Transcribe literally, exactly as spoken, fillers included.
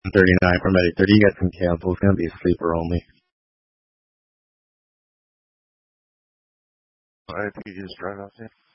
thirty-nine for Medic thirty. You got some cancel. It's going to be a sleeper only. I think you just drive out there.